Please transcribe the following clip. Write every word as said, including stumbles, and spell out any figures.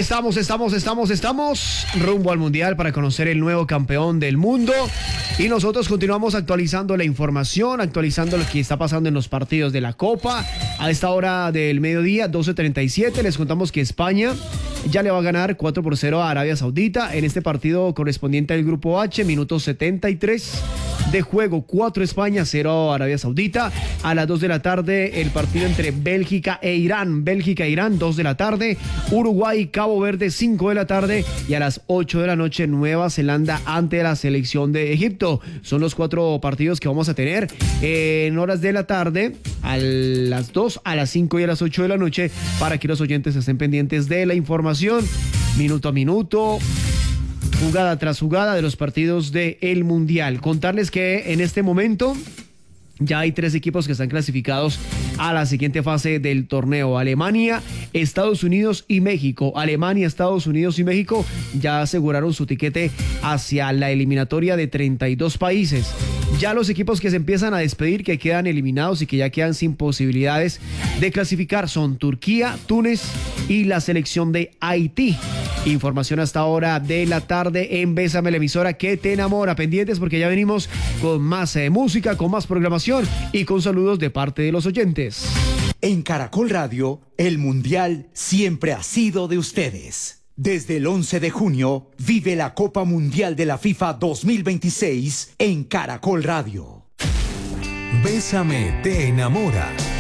Estamos, estamos, estamos, estamos rumbo al Mundial para conocer el nuevo campeón del mundo. Y nosotros continuamos actualizando la información, actualizando lo que está pasando en los partidos de la Copa. A esta hora del mediodía, doce treinta y siete, les contamos que España ya le va a ganar cuatro por cero a Arabia Saudita en este partido correspondiente al Grupo H, minuto setenta y tres de juego. Cuatro España, cero Arabia Saudita. A las dos de la tarde, el partido entre Bélgica e Irán. Bélgica e Irán, dos de la tarde. Uruguay, Cabo Verde, cinco de la tarde. Y a las ocho de la noche, Nueva Zelanda ante la selección de Egipto. Son los cuatro partidos que vamos a tener en horas de la tarde, a las dos, a las cinco y a las ocho de la noche, para que los oyentes estén pendientes de la información, minuto a minuto, jugada tras jugada de los partidos del Mundial. Contarles que en este momento ya hay tres equipos que están clasificados a la siguiente fase del torneo: Alemania, Estados Unidos y México. Alemania, Estados Unidos y México ya aseguraron su tiquete hacia la eliminatoria de treinta y dos países. Ya los equipos que se empiezan a despedir, que quedan eliminados y que ya quedan sin posibilidades de clasificar, son Turquía, Túnez y la selección de Haití. Información hasta ahora de la tarde en Bésame la emisora que te enamora. Pendientes porque ya venimos con más eh, música, con más programación y con saludos de parte de los oyentes. En Caracol Radio, el Mundial siempre ha sido de ustedes. Desde el once de junio, vive la Copa Mundial de la FIFA dos mil veintiséis en Caracol Radio. Bésame te enamora.